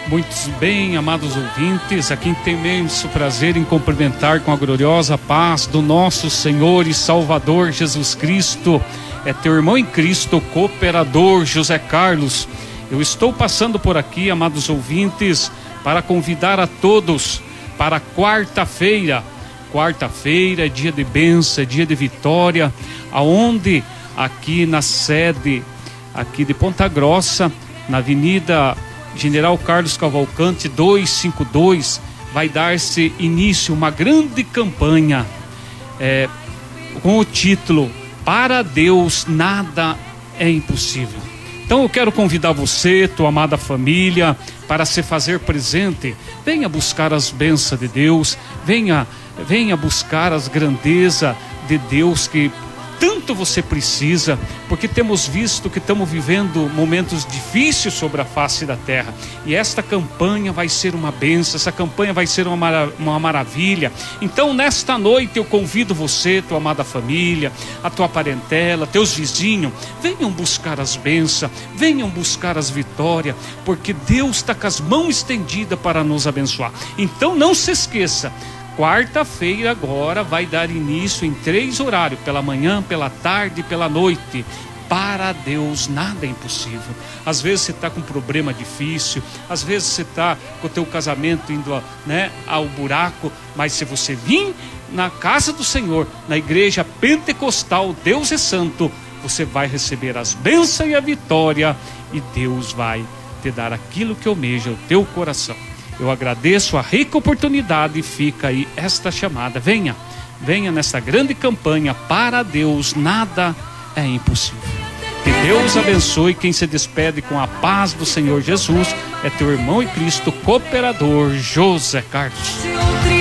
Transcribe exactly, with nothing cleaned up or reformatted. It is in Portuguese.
Muito bem, amados ouvintes, aqui tem imenso prazer em cumprimentar com a gloriosa paz do nosso Senhor e Salvador Jesus Cristo. É teu irmão em Cristo, cooperador José Carlos. Eu estou passando por aqui, amados ouvintes, para convidar a todos para quarta-feira. Quarta-feira é dia de bênção, é dia de vitória, aonde aqui na sede aqui de Ponta Grossa, na Avenida General Carlos Cavalcante duzentos e cinquenta e dois, vai dar-se início uma grande campanha é, com o título Para Deus Nada é Impossível. Então eu quero convidar você, tua amada família, para se fazer presente. Venha buscar as bênçãos de Deus, venha, venha buscar as grandezas de Deus que tanto você precisa, porque temos visto que estamos vivendo momentos difíceis sobre a face da terra, e esta campanha vai ser uma bênção, essa campanha vai ser uma, mara, uma maravilha. Então nesta noite eu convido você, tua amada família, a tua parentela, teus vizinhos, venham buscar as bênçãos, venham buscar as vitórias, porque Deus está com as mãos estendidas para nos abençoar. Então não se esqueça, quarta-feira agora vai dar início em três horários, pela manhã, pela tarde e pela noite. Para Deus nada é impossível. Às vezes você está com um problema difícil, às vezes você está com o teu casamento indo, né, ao buraco, mas se você vir na casa do Senhor, na igreja pentecostal Deus é Santo, você vai receber as bênçãos e a vitória, e Deus vai te dar aquilo que almeja o teu coração. Eu agradeço a rica oportunidade e fica aí esta chamada. Venha, venha nessa grande campanha. Para Deus nada é impossível. Que Deus abençoe. Quem se despede com a paz do Senhor Jesus é teu irmão em Cristo, cooperador José Carlos.